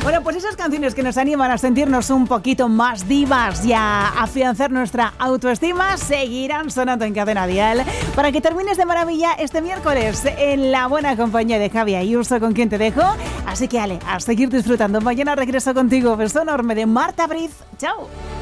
Bueno, pues esas canciones que nos animan a sentirnos un poquito más divas y a afianzar nuestra autoestima seguirán sonando en Cadena Dial para que termines de maravilla este miércoles en la buena compañía de Javi Ayuso, con quien te dejo. Así que, Ale, a seguir disfrutando. Mañana regreso contigo. Beso enorme de Marta Briz. Chao.